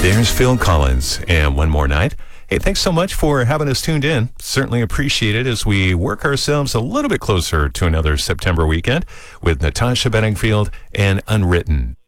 There's Phil Collins, and One More Night. Hey, thanks so much for having us tuned in. Certainly appreciate it as we work ourselves a little bit closer to another September weekend with Natasha Bedingfield and Unwritten.